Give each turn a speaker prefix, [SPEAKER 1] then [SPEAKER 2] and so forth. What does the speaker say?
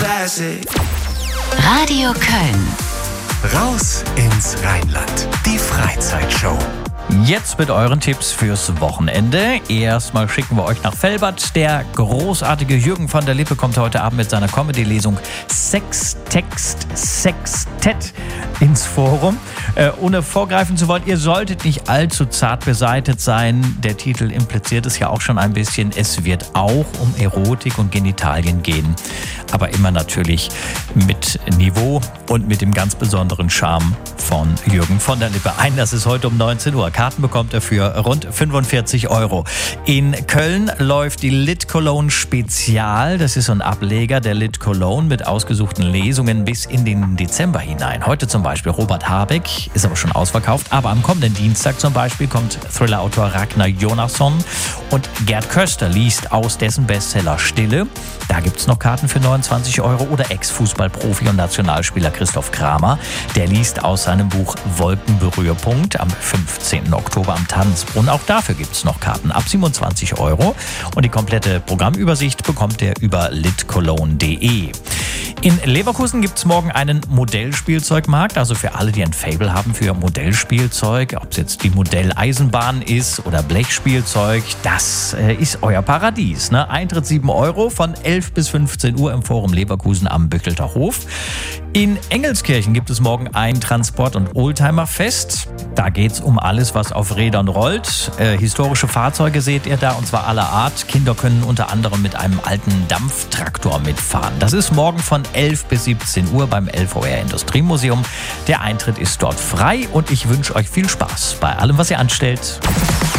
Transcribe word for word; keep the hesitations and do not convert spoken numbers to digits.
[SPEAKER 1] classic.
[SPEAKER 2] Radio Köln.
[SPEAKER 3] Raus ins Rheinland. Die Freizeitshow.
[SPEAKER 4] Jetzt mit euren Tipps fürs Wochenende. Erstmal schicken wir euch nach Velbert. Der großartige Jürgen von der Lippe kommt heute Abend mit seiner Comedy-Lesung Sex, Text, Sextett ins Forum. Äh, ohne vorgreifen zu wollen, ihr solltet nicht allzu zart beseitet sein. Der Titel impliziert es ja auch schon ein bisschen. Es wird auch um Erotik und Genitalien gehen. Aber immer natürlich mit Niveau und mit dem ganz besonderen Charme von Jürgen von der Lippe. Einlass ist heute um neunzehn Uhr. Karten bekommt er für rund fünfundvierzig Euro. In Köln läuft die Lit Cologne Spezial. Das ist so ein Ableger der Lit Cologne mit ausgesuchten Lesungen bis in den Dezember hinein. Heute zum Beispiel Robert Habeck, ist aber schon ausverkauft. Aber am kommenden Dienstag zum Beispiel kommt Thriller-Autor Ragnar Jonasson und Gerd Köster liest aus dessen Bestseller Stille. Da gibt es noch Karten für neunundzwanzig Euro. Oder Ex-Fußballprofi und Nationalspieler Christoph Kramer. Der liest aus seinem Buch Wolkenberührpunkt am fünfzehnten Oktober am Tanzbrunnen. Auch dafür gibt es noch Karten ab siebenundzwanzig Euro. Und die komplette Programmübersicht bekommt ihr über litcologne punkt de. In Leverkusen gibt es morgen einen Modellspielzeugmarkt, also für alle, die ein Faible haben für Modellspielzeug, ob es jetzt die Modelleisenbahn ist oder Blechspielzeug, das äh, ist euer Paradies. Ne? Eintritt sieben Euro von elf bis fünfzehn Uhr im Forum Leverkusen am Bückelter Hof. In Engelskirchen gibt es morgen ein Transport- und Oldtimerfest. Da geht es um alles, was auf Rädern rollt. Äh, historische Fahrzeuge seht ihr da, und zwar aller Art. Kinder können unter anderem mit einem alten Dampftraktor mitfahren. Das ist morgen von elf bis siebzehn Uhr beim L V R Industriemuseum. Der Eintritt ist dort frei und ich wünsche euch viel Spaß bei allem, was ihr anstellt.